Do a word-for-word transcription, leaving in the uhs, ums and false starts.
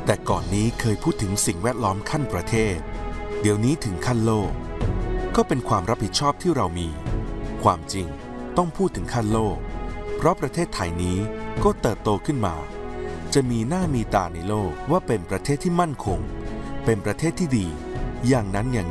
แต่ก่อนนี้เคยพูดถึงสิ่งแวดล้อมขั้นประเทศเดี๋ยวนี้ถึงขั้นโลกก็เป็นความรับผิดชอบที่เรามีความจริงต้องพูดถึงขั้นโลกเพราะประเทศไทยนี้ก็เติบโตขึ้นมาจะมีหน้ามีตาในโลกว่าเป็นประเทศที่มั่นคงเป็นประเทศที่ดีอย่างนั้นอย่าง